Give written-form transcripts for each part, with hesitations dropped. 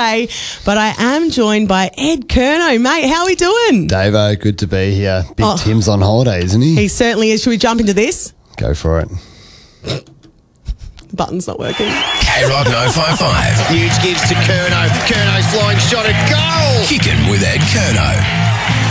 today, but I am joined by Ed Curnow. Mate, how are we doing? Davo, good to be here. Big Tim's on holiday, isn't he? He certainly is. Should we jump into this? Go for it. Button's not working. K-Rock 955. Huge gives to Curnow. Curnow's flying shot at goal. Kicking with Ed Curnow.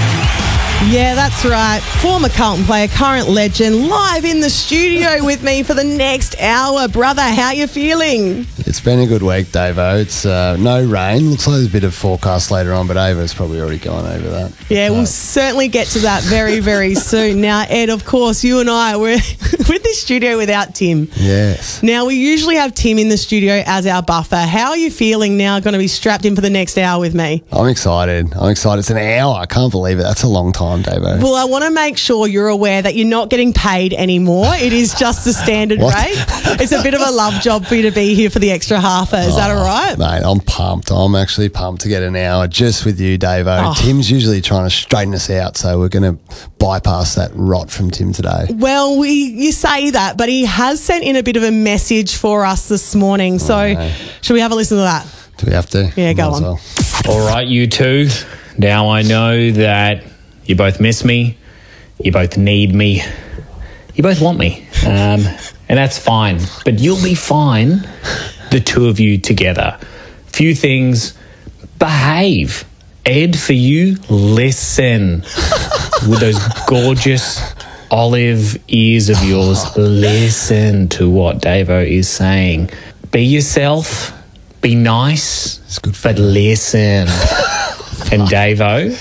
Yeah, that's right. Former Carlton player, current legend, live in the studio with me for the next hour. Brother, how you feeling? It's been a good week, Davo. It's no rain. Looks like there's a bit of forecast later on, but Ava's probably already gone over that. Yeah, we'll certainly get to that very, very soon. Now, Ed, of course, you and I, we're with the studio without Tim. Yes. Now, we usually have Tim in the studio as our buffer. How are you feeling now, going to be strapped in for the next hour with me? I'm excited. It's an hour. I can't believe it. That's a long time, Davo. Well, I want to make sure you're aware that you're not getting paid anymore. It is just the standard rate. It's a bit of a love job for you to be here for the extra half. Is that all right? Mate, I'm pumped. I'm actually pumped to get an hour just with you, Davo. Tim's usually trying to straighten us out, so we're going to bypass that rot from Tim today. Well, you say that, but he has sent in a bit of a message for us this morning. So should we have a listen to that? Do we have to? Yeah, go on. Well. All right, you two. Now I know that you both miss me, you both need me, you both want me, and that's fine. But you'll be fine, the two of you together. Few things, behave. Ed, for you, listen. With those gorgeous olive ears of yours, listen to what Davo is saying. Be yourself, be nice, It's good but listen. And Davo,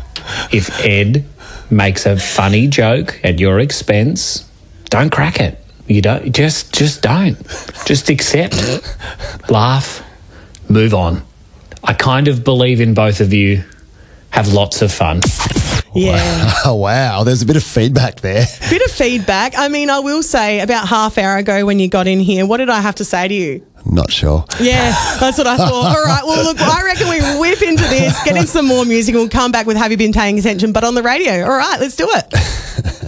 if Ed makes a funny joke at your expense, don't crack it. You don't just don't. Just accept it. Laugh. Move on. I kind of believe in both of you. Have lots of fun. Yeah. Oh, wow. There's a bit of feedback there. Bit of feedback. I mean, I will say about half hour ago when you got in here, what did I have to say to you? Not sure. Yeah, that's what I thought. All right, well, look, I reckon we whip into this, get in some more music, and we'll come back with Have You Been Paying Attention, but on the radio. All right, let's do it.